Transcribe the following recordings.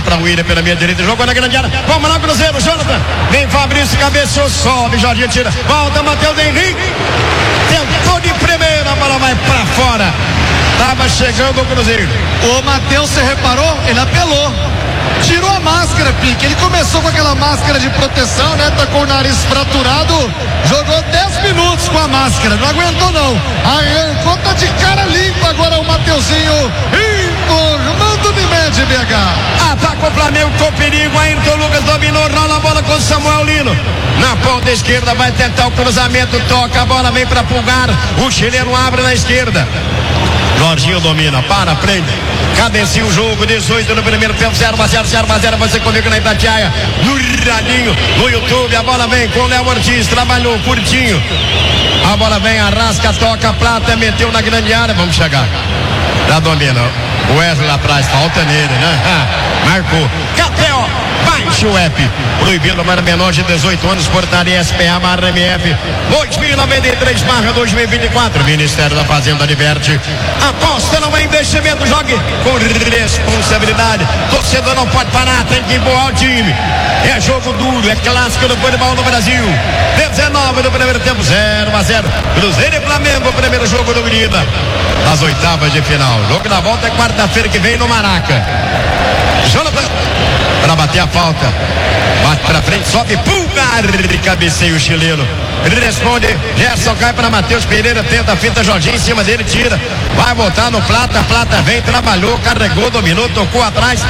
pra William pela minha direita, jogou na grande área, vamos lá, Cruzeiro, Jonathan, vem Fabrício, cabeceou, sobe, Jorginho tira, volta, Matheus Henrique, tentou de primeira, a bola vai pra fora, tava chegando o Cruzeiro. O Matheus, você reparou? Ele apelou, tirou a máscara, Pique, ele começou com aquela máscara de proteção, né, tá com o nariz fraturado, jogou 10 minutos com a máscara, não aguentou não, arrancou, tá de cara limpa agora o Mateuzinho, informando de média, BH. Ataca o Flamengo com perigo, Ayrton Lucas dominou, rola a bola com o Samuel Lino, na ponta esquerda vai tentar o cruzamento, toca, a bola vem para Pulgar, o chileno abre na esquerda, Jorginho domina, prende, cadencia o jogo, 18 no primeiro tempo, 0-0, você comigo na Itatiaia, no radinho, no YouTube, a bola vem com o Léo Ortiz, trabalhou curtinho, a bola vem, arrasca, toca, Plata, meteu na grande área, vamos chegar, já domina, o Wesley lá atrás, falta nele, né? Marcou, KTO, baixe o app, proibido para menor de 18 anos, portaria SPA/MF 2093/2024, Ministério da Fazenda diverte, aposta não é investimento, jogue com responsabilidade, torcedor não pode parar, tem que empurrar o time, é jogo duro, é clássico do futebol no Brasil, 19 no primeiro tempo, 0-0, Cruzeiro e Flamengo, primeiro jogo do Grida, as oitavas de final, jogo na volta é quarta-feira que vem no Maraca, Jonathan, para bater a falta, bate pra frente, sobe, Pulgar, cabeceia o chileno, ele responde, Gerson cai para Matheus Pereira, tenta a fita, Jorginho em cima dele, tira, vai botar no Plata, Plata vem, trabalhou, carregou, dominou, tocou atrás,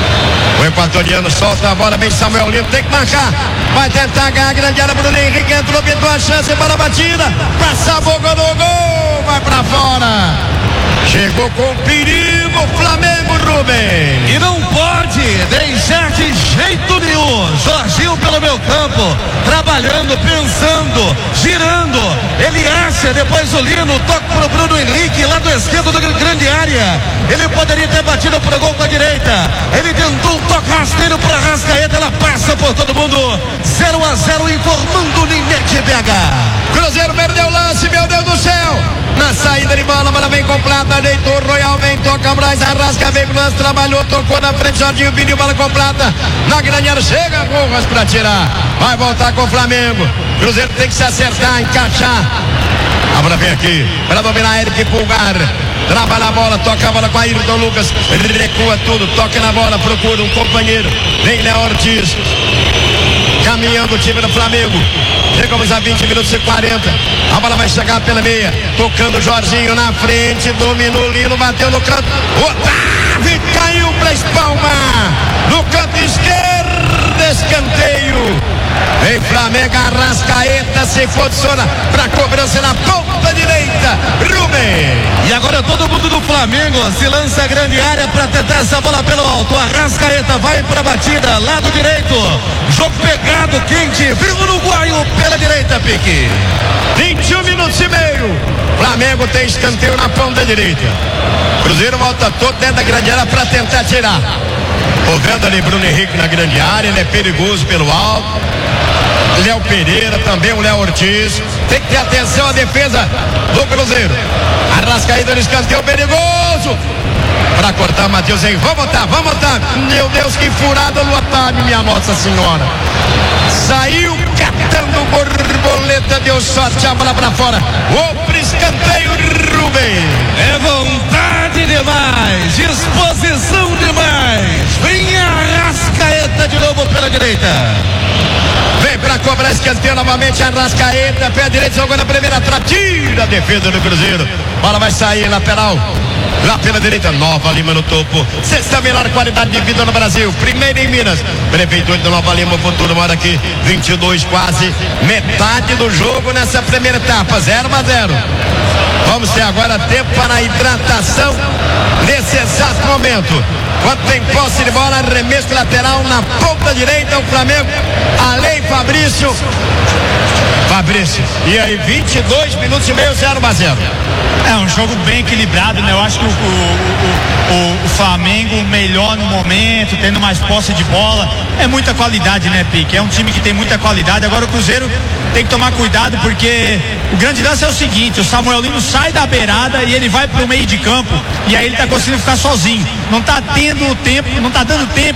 o equatoriano solta a bola, vem Samuel Lino, tem que marcar, vai tentar ganhar a grande área, Bruno Henrique entrou, pintou a chance, bola batida, passa a boca do gol, vai pra fora, chegou com perigo, Flamengo, Rubem. E não pode deixar de jeito nenhum. Jorginho pelo meu campo, trabalhando, pensando, girando. Ele acha, depois o Lino, toca pro Bruno Henrique, lá do esquerdo da grande área. Ele poderia ter batido pro gol com a direita. Ele tentou um toque rasteiro pra Arrascaeta, ela passa por todo mundo. 0-0, informando o Limite BH. Cruzeiro perdeu o lance, meu Deus do céu. Na saída de bola, bola vem com Plata, deitou, Royal vem, toca Braz, Arrasca, vem pro lance, trabalhou, tocou na frente, Jorginho pediu bola com Plata, na grande área, chega Rojas pra tirar, vai voltar com o Flamengo, Cruzeiro tem que se acertar, encaixar, a bola vem aqui, para dominar Eric Pulgar, trabalha a bola, toca a bola com Ayrton Lucas, recua tudo, toca na bola, procura um companheiro, vem Léo Ortiz, caminhando o time do Flamengo, chegamos a 20 minutos e 40, a bola vai chegar pela meia, tocando Jorginho na frente, dominou Lino, bateu no canto, Otávio caiu pra espalmar, no canto esquerdo, escanteio, vem Flamengo, Arrascaeta se posiciona pra cobrança na ponta direita, Rubem. E agora todo mundo do Flamengo se lança a grande área pra tentar essa bola pelo alto, Arrascaeta vai pra batida, lado direito, jogo pegado, quente, viu o uruguaio pela direita, Pique. 21 minutos e meio, Flamengo tem escanteio na ponta direita, Cruzeiro volta todo dentro da grande área pra tentar tirar, tô vendo ali Bruno Henrique na grande área, ele é perigoso pelo alto, Léo Pereira, também o Léo Ortiz, tem que ter atenção à defesa do Cruzeiro, Arrascaeta no escanteio perigoso, para cortar Matheus Henrique, vamos botar, meu Deus, que furada no Otávio, minha Nossa Senhora, saiu catando borboleta, deu sorte, a bola pra fora, o escanteio, Rubem. É vontade demais, disposição demais, vem Arrascaeta de novo pela direita. Vem pra cobrar escanteio novamente, Arrascaeta, pé direito, jogou na primeira trave, tira a defesa do Cruzeiro, bola vai sair, lateral, lá pela direita, Nova Lima no topo, sexta melhor qualidade de vida no Brasil, primeiro em Minas, Prefeitura de Nova Lima, futuro mora aqui, 22 quase, metade do jogo nessa primeira etapa, 0-0, vamos ter agora tempo para a hidratação nesse exato momento, quando tem posse de bola, arremesso lateral na ponta direita, o Flamengo, Além Fabrício, e aí 22 minutos e meio, 0-0. É um jogo bem equilibrado, né? Eu acho que o Flamengo melhor no momento, tendo mais posse de bola, é muita qualidade, né, Pique? É um time que tem muita qualidade. Agora o Cruzeiro tem que tomar cuidado, porque o grande lance é o seguinte: o Samuel Lino sai da beirada e ele vai pro meio de campo, e aí ele tá conseguindo ficar sozinho, não tá tendo tempo, não tá dando tempo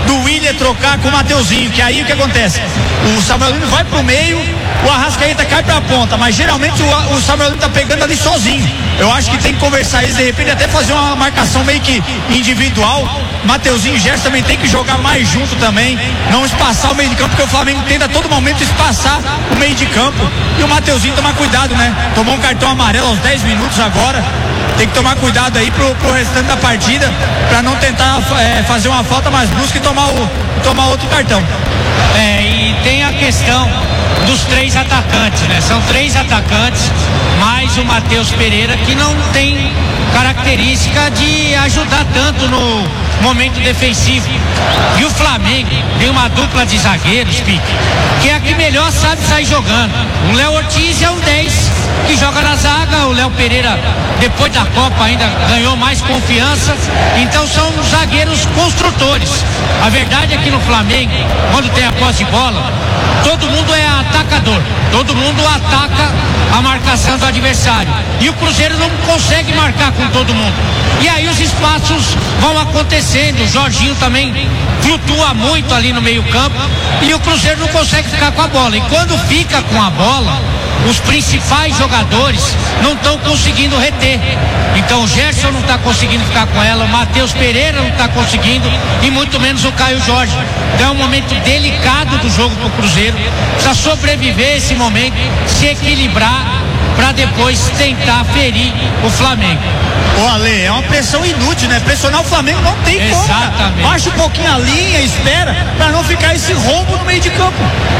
do Willian trocar com o Mateuzinho, que aí o que acontece? O Samuel Lino vai pro meio, o Arrascaeta cai pra ponta, mas geralmente o Samuel Lino tá pegando ali sozinho. Eu acho que tem que conversar eles, de repente até fazer uma marcação meio que individual. Mateuzinho e Gerson também tem que jogar mais junto também, não espaçar o meio de campo, porque o Flamengo tenta a todo momento espaçar o meio de campo, e o Mateuzinho tomar cuidado, né? Tomou um cartão amarelo aos 10 minutos agora, tem que tomar cuidado aí pro restante da partida, para não tentar fazer uma falta mais brusca e tomar outro cartão. E tem a questão dos 3 atacantes, né? São 3 atacantes, mais o Matheus Pereira, que não tem característica de ajudar tanto no momento defensivo. E o Flamengo tem uma dupla de zagueiros, Pique, que é a que melhor sabe sair jogando. O Léo Ortiz é um 10 que joga na zaga, o Léo Pereira, depois da Copa, ainda ganhou mais confiança. Então são zagueiros construtores. A verdade é que no Flamengo, quando tem a posse de bola, todo mundo é atacador, todo mundo ataca a marcação do adversário, e o Cruzeiro não consegue marcar com todo mundo, e aí os espaços vão acontecendo. O Jorginho também flutua muito ali no meio campo, e o Cruzeiro não consegue ficar com a bola, e quando fica com a bola, os principais jogadores não estão conseguindo reter. Então o Gerson não está conseguindo ficar com ela, o Matheus Pereira não está conseguindo, e muito menos o Caio Jorge. Então é um momento delicado do jogo para o Cruzeiro, precisa sobreviver esse momento, se equilibrar para depois tentar ferir o Flamengo. Ô Ale, é uma pressão inútil, né? Pressionar o Flamengo não tem como. Exatamente. Baixa um pouquinho a linha, espera, para não ficar esse rombo no meio de campo.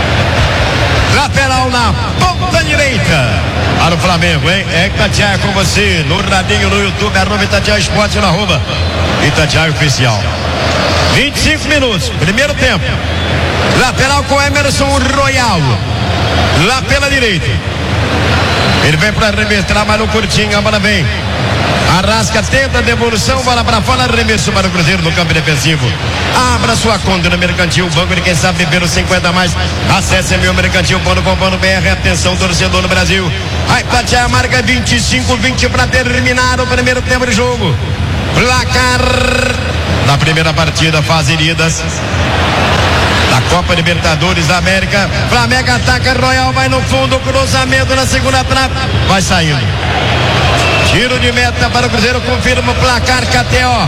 Lateral na ponta direita para o Flamengo, hein? É Itatiaia com você no radinho no YouTube, @Itatiaia Esporte, no @Itatiaia Oficial. 25 minutos, primeiro tempo. Lateral com Emerson Royal, lá pela direita. Ele vem para arremessar, mas no curtinho, a bola vem. Arrasca, tenta a devolução, bola para fora, arremesso para o Cruzeiro no campo defensivo. Abra sua conta no Mercantil, banco de quem sabe beber os 50 mais. Acesse mercantil.com.br. Atenção, torcedor no Brasil. A Itatiaia marca 25-20 para terminar o primeiro tempo de jogo. Placar da primeira partida, fase iridas da Copa Libertadores da América. Flamengo ataca, Royal vai no fundo, cruzamento na segunda trave, vai saindo. Tiro de meta para o Cruzeiro, confirma o placar KTO.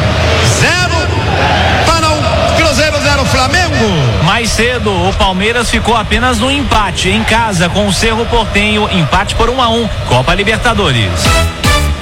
0 para o Cruzeiro, 0 Flamengo. Mais cedo, o Palmeiras ficou apenas no empate em casa com o Cerro Porteño, empate por 1-1, Copa Libertadores.